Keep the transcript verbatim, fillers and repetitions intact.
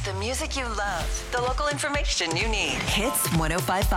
The music you love, the local information you need. Hits one oh five point five.